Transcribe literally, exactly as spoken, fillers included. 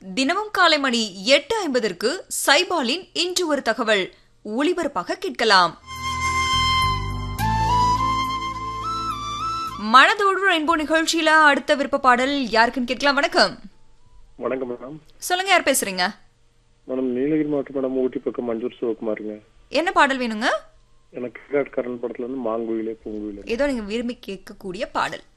தினமும் காலை மணி எட்டு ஐம்பதற்கு சைபாலின் இன்று ஒரு தகவல் ஒளிபரப்பாக கேட்கலாம். மனதோடு ரெயின்போ நிகழ்ச்சியில அடுத்த விருப்ப பாடல் யாருக்குன்னு கேட்கலாம். வணக்கம். வணக்கம் மேடம். சொல்லுங்க, யார் பேசுறீங்க? மேடம் நீலகிரி மாவட்டம் மேடம், ஊட்டி பக்கம் மஞ்சூர் சிவகுமாருங்க. என்ன பாடல் வேணுங்க? எனக்கு கரண் படத்துல இருந்து மாங்குயிலே பூங்குயிலே ஏதோ நீங்க விரும்பி கேட்கக்கூடிய பாடல்.